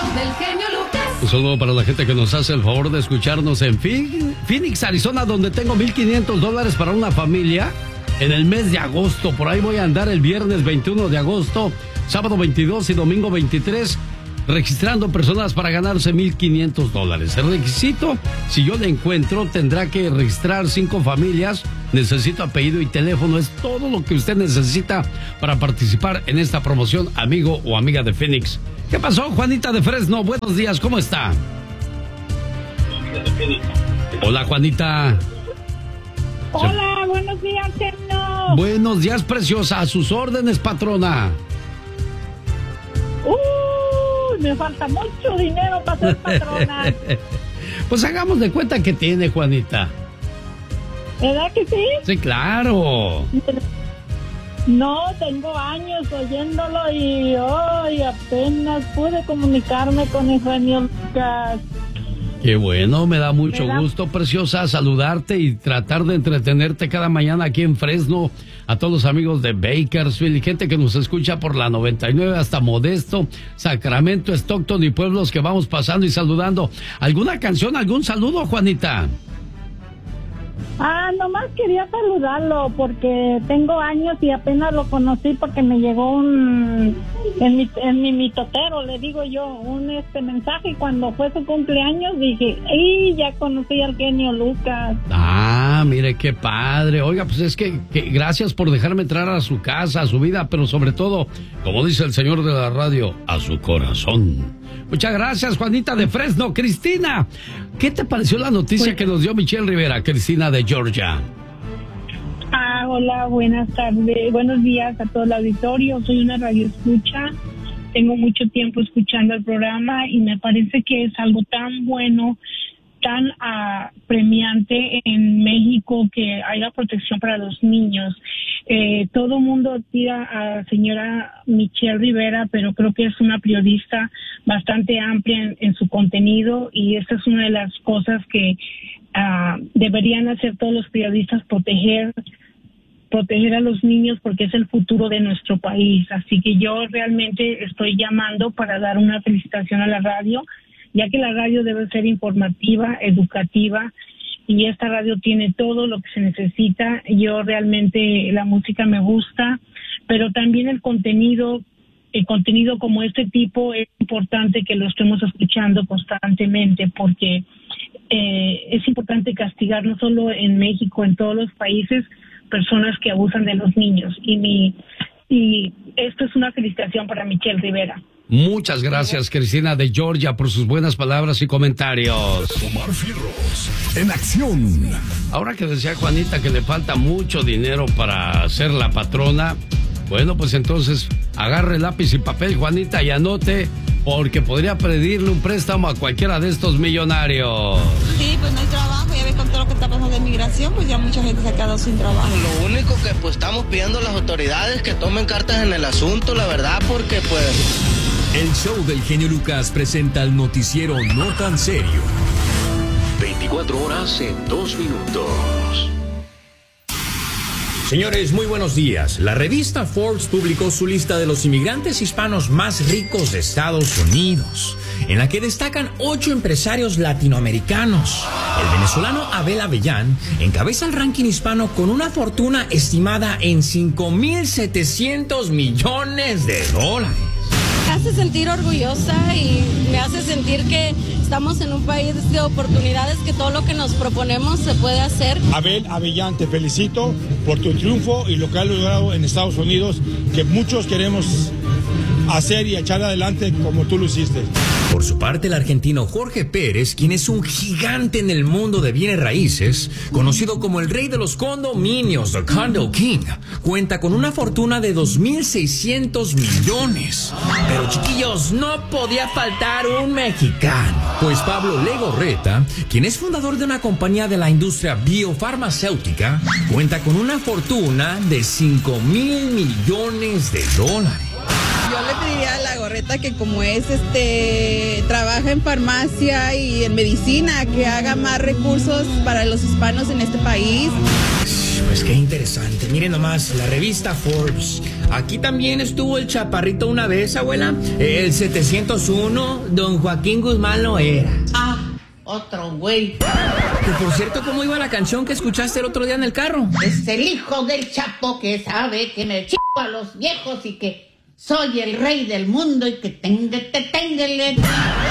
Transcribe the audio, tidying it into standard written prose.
del genio Lucas. Un saludo para la gente que nos hace el favor de escucharnos en Phoenix, Arizona, donde tengo $1,500 para una familia en el mes de agosto. Por ahí voy a andar el viernes 21 de agosto, sábado 22 y domingo 23, registrando personas para ganarse $1,500. El requisito, si yo le encuentro, tendrá que registrar 5 familias. Necesito apellido y teléfono. Es todo lo que usted necesita para participar en esta promoción, amigo o amiga de Phoenix. ¿Qué pasó, Juanita de Fresno? Buenos días, ¿cómo está? Hola, Juanita. Hola, buenos días, genio. Buenos días, preciosa. A sus órdenes, patrona. Me falta mucho dinero para ser patrona. Pues hagamos de cuenta que tiene, Juanita. ¿Verdad que sí? Sí, claro. No, tengo años oyéndolo y hoy apenas pude comunicarme con el genio Lucas. Qué bueno, me da mucho gusto, preciosa, saludarte y tratar de entretenerte cada mañana aquí en Fresno. A todos los amigos de Bakersfield y gente que nos escucha por la 99 hasta Modesto, Sacramento, Stockton y pueblos que vamos pasando y saludando. ¿Alguna canción, algún saludo, Juanita? Nomás quería saludarlo porque tengo años y apenas lo conocí porque me llegó en mi mitotero, le digo yo, un mensaje. Y cuando fue su cumpleaños dije, ¡ay! Ya conocí al genio Lucas. Mire qué padre. Oiga, pues es que gracias por dejarme entrar a su casa, a su vida, pero sobre todo, como dice el señor de la radio, a su corazón. Muchas gracias, Juanita de Fresno. Cristina, ¿qué te pareció la noticia que nos dio Michelle Rivera, Cristina de Georgia? Hola, buenas tardes, buenos días a todo el auditorio. Soy una radioescucha, tengo mucho tiempo escuchando el programa y me parece que es algo tan bueno, tan premiante en México que haya protección para los niños. Todo el mundo tira a señora Michelle Rivera, pero creo que es una periodista bastante amplia en su contenido y esta es una de las cosas que deberían hacer todos los periodistas, proteger a los niños porque es el futuro de nuestro país. Así que yo realmente estoy llamando para dar una felicitación a la radio, ya que la radio debe ser informativa, educativa, y esta radio tiene todo lo que se necesita. Yo realmente, la música me gusta, pero también el contenido como este tipo es importante que lo estemos escuchando constantemente, porque es importante castigar no solo en México, en todos los países, personas que abusan de los niños. Y esto es una felicitación para Michelle Rivera. Muchas gracias, Cristina de Georgia, por sus buenas palabras y comentarios. Omar Fierros, en acción. Ahora que decía Juanita que le falta mucho dinero para ser la patrona, bueno, pues entonces agarre lápiz y papel, Juanita, y anote, porque podría pedirle un préstamo a cualquiera de estos millonarios. Sí, pues no hay trabajo, ya ves con todo lo que está pasando de migración, pues ya mucha gente se ha quedado sin trabajo. Lo único que pues estamos pidiendo a las autoridades que tomen cartas en el asunto, la verdad, porque pues... El show del genio Lucas presenta el noticiero No Tan Serio. 24 horas en 2 minutos. Señores, muy buenos días. La revista Forbes publicó su lista de los inmigrantes hispanos más ricos de Estados Unidos, en la que destacan 8 empresarios latinoamericanos. El venezolano Abel Avellán encabeza el ranking hispano con una fortuna estimada en $5,700 millones. Me hace sentir orgullosa y me hace sentir que estamos en un país de oportunidades, que todo lo que nos proponemos se puede hacer. Abel Avellán, te felicito por tu triunfo y lo que has logrado en Estados Unidos, que muchos queremos hacer y echar adelante como tú lo hiciste. Por su parte, el argentino Jorge Pérez, quien es un gigante en el mundo de bienes raíces, conocido como el rey de los condominios, The Condo King, cuenta con una fortuna de $2,600 millones. Pero chiquillos, no podía faltar un mexicano, pues Pablo Legorreta, quien es fundador de una compañía de la industria biofarmacéutica, cuenta con una fortuna de $5,000 millones. Yo le pediría a la Gorreta que como trabaja en farmacia y en medicina, que haga más recursos para los hispanos en este país. Pues qué interesante. Miren nomás, la revista Forbes Aquí también estuvo el Chaparrito una vez, abuela. El 701, don Joaquín Guzmán lo era. Otro güey. Que por cierto, ¿cómo iba la canción que escuchaste el otro día en el carro? Es el hijo del Chapo que sabe que me chico a los viejos y que soy el rey del mundo y que téngale.